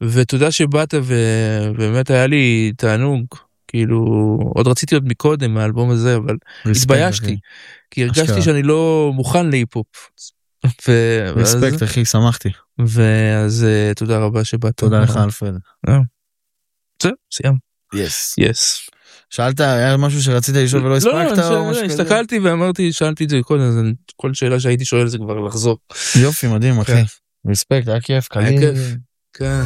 ותודה שבאת, ובאמת היה לי תענוג, כאילו, עוד רציתי עוד מקודם מהאלבום הזה, אבל התביישתי, כי הרגשתי שאני לא מוכן להיפופ. רספקט, אחי, שמחתי. ואז תודה רבה שבאת. תודה לך, אלפרד. זהו, סיים. יס. שאלת, היה משהו שרצית לשאול ולא הספקת? לא, הסתכלתי ואמרתי, שאלתי את זה קודם, אז כל שאלה שהייתי שואל זה כבר לחזור. יופי, מדהים, אחי. רספקט, היה כיף, קליל. כן.